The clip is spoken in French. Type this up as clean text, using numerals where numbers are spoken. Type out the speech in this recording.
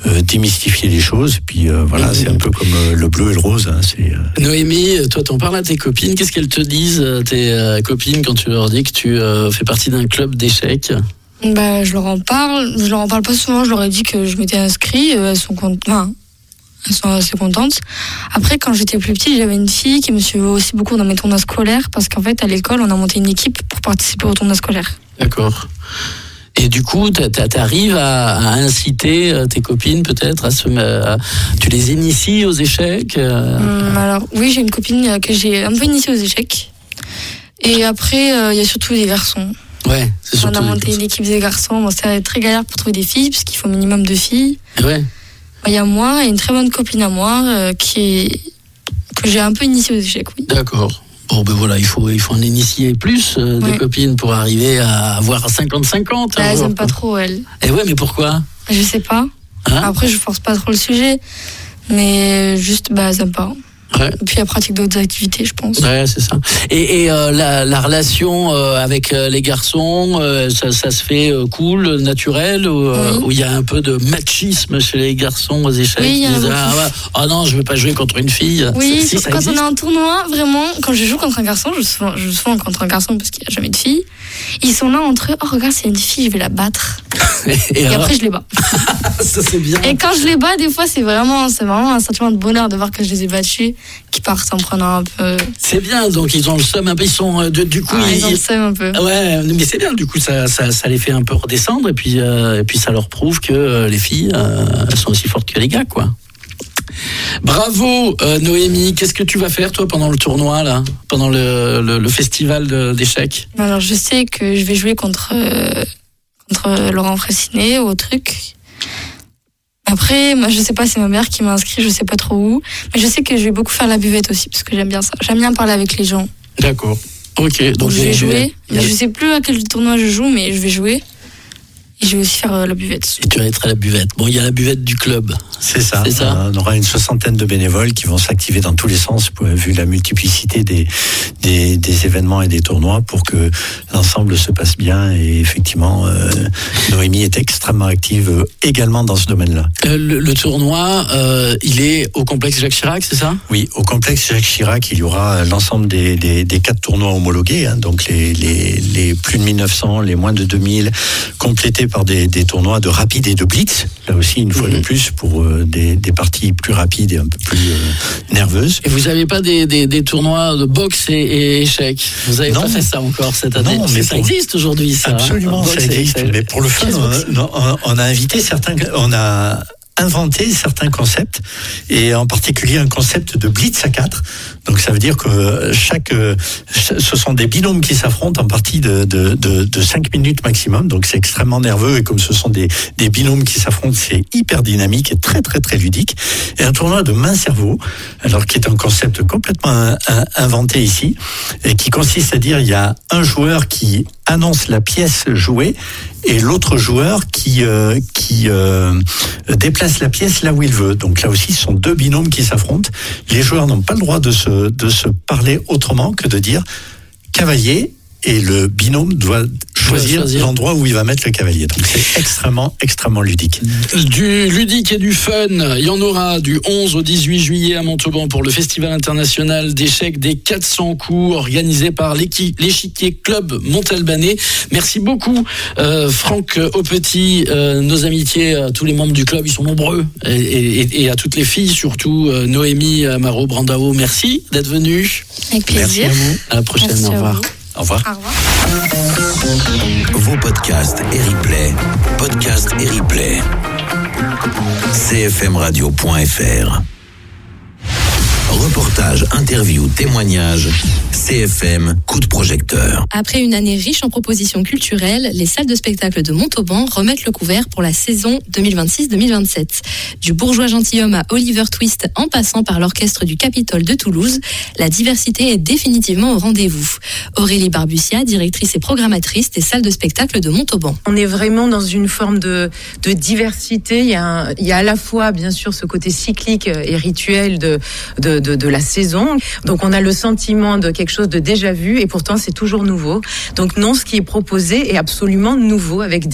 démystifier les choses. Et puis voilà, c'est un peu comme le bleu et le rose. Hein, Noémie, toi, t'en parles à tes copines. Qu'est-ce qu'elles te disent, tes copines, quand tu leur dis que tu fais partie d'un club d'échecs? Je leur en parle. Je leur en parle pas souvent. Je leur ai dit que je m'étais inscrite. Elles sont assez contentes. Après, quand j'étais plus petite, j'avais une fille qui me suivait aussi beaucoup dans mes tournois scolaires, parce qu'en fait, à l'école, on a monté une équipe pour participer aux tournois scolaires. D'accord. Et du coup, t'arrives à inciter tes copines peut-être tu les inities aux échecs Alors oui, j'ai une copine que j'ai un peu initiée aux échecs. Et après, il y a surtout des garçons. Ouais, c'est surtout. On a monté une équipe des garçons. Bon, c'est très galère pour trouver des filles, puisqu'il faut un minimum de filles. Ouais. Il y a moi et une très bonne copine à moi que j'ai un peu initiée aux échecs, oui. D'accord. Bon, voilà, il faut en initier plus des copines pour arriver à avoir 50-50. Elles n'aiment pas trop, elles. Et ouais, mais pourquoi? Je sais pas. Après, je force pas trop le sujet. Mais juste, elles n'aiment pas. Ouais. Et puis, elle pratique d'autres activités, je pense. Ouais, c'est ça. Et la relation avec les garçons, ça se fait cool, naturel, où il y a un peu de machisme chez les garçons aux échecs. Oui, il y a non, je veux pas jouer contre une fille. Oui, ça quand existe. on est en tournoi, vraiment, quand je joue contre un garçon, je joue souvent contre un garçon parce qu'il n'y a jamais de fille. Ils sont là entre eux, oh regarde, c'est une fille, je vais la battre. Et après, je les bats. Ça, c'est bien. Et quand je les bats, des fois, c'est vraiment un sentiment de bonheur de voir que je les ai battus, qui partent en prenant un peu. C'est bien, donc ils ont le seum un peu, ils sont du coup. Ils ont le seum un peu. Ouais, mais c'est bien, du coup, ça les fait un peu redescendre, et puis ça leur prouve que les filles, elles sont aussi fortes que les gars, quoi. Bravo Noémie, qu'est-ce que tu vas faire toi pendant le tournoi là, pendant le festival d'échecs? Alors je sais que je vais jouer contre Laurent Fraissinet au truc. Après, moi je sais pas, c'est ma mère qui m'a inscrit, je sais pas trop où, mais je sais que je vais beaucoup faire la buvette aussi parce que j'aime bien ça. J'aime bien parler avec les gens. D'accord. Ok, donc je vais jouer. Mais je sais plus à quel tournoi je joue, mais je vais jouer. Et je vais aussi faire la buvette. Et tu vas être à la buvette. Bon, il y a la buvette du club. C'est ça. On aura une 60aine de bénévoles qui vont s'activer dans tous les sens, vu la multiplicité des événements et des tournois, pour que l'ensemble se passe bien. Et effectivement, Noémie est extrêmement active également dans ce domaine-là. Le tournoi, il est au complexe Jacques Chirac, c'est ça? Oui, au complexe Jacques Chirac, il y aura l'ensemble des 4 tournois homologués, hein, donc les plus de 1900, les moins de 2000, complétés par des tournois de rapide et de blitz, là aussi une fois de plus pour des parties plus rapides et un peu plus nerveuses. Et vous n'avez pas des tournois de boxe et échecs? Vous n'avez pas fait ça encore cette année? Non, mais ça existe aujourd'hui, ça. Absolument, ça existe. Mais pour le fun, on a invité on a inventé certains concepts, et en particulier un concept de blitz à 4. Donc ça veut dire que ce sont des binômes qui s'affrontent en partie de 5 minutes maximum. Donc c'est extrêmement nerveux, et comme ce sont des binômes qui s'affrontent, c'est hyper dynamique et très très très ludique. Et un tournoi de main-cerveau, alors qui est un concept complètement inventé ici, et qui consiste à dire il y a un joueur qui annonce la pièce jouée et l'autre joueur qui déplace la pièce là où il veut. Donc là aussi, ce sont 2 binômes qui s'affrontent. Les joueurs n'ont pas le droit de se parler autrement que de dire cavalier, et le binôme doit choisir l'endroit où il va mettre le cavalier. Donc c'est extrêmement, extrêmement ludique. Du ludique et du fun, il y en aura du 11 au 18 juillet à Montauban pour le Festival international d'échecs des 400 coups organisé par l'Échiquier Club Montalbanais. Merci beaucoup Franck Aupetit, nos amitiés à tous les membres du club, ils sont nombreux, et à toutes les filles, surtout Noémie Amaro-Brandao, merci d'être venue. Avec plaisir. Merci à vous. À la prochaine, merci, au revoir. Au revoir. Au revoir. Vos podcasts et replays. Podcasts et replays. cfmradio.fr. Reportage, interview, témoignage. CFM, coup de projecteur. Après une année riche en propositions culturelles, les salles de spectacle de Montauban remettent le couvert pour la saison 2026-2027. Du bourgeois gentilhomme à Oliver Twist, en passant par l'orchestre du Capitole de Toulouse, la diversité est définitivement au rendez-vous. Aurélie Barbutia, directrice et programmatrice des salles de spectacle de Montauban. On est vraiment dans une forme de diversité. Il y a à la fois, bien sûr, ce côté cyclique et rituel de la saison. Donc on a le sentiment de quelque chose de déjà vu, et pourtant c'est toujours nouveau. Donc non, ce qui est proposé est absolument nouveau, avec